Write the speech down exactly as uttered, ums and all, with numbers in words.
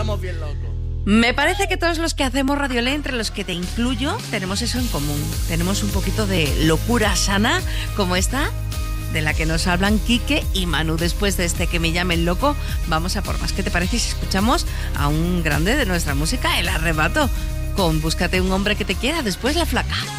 estamos bien locos. Me parece que todos los que hacemos Radiolé, entre los que te incluyo, tenemos eso en común. Tenemos un poquito de locura sana, como esta, de la que nos hablan Quique y Manu. Después de este Que me llamen loco, vamos a por más. ¿Qué te parece si escuchamos a un grande de nuestra música, El Arrebato, con Búscate un hombre que te quiera, después La Flaca?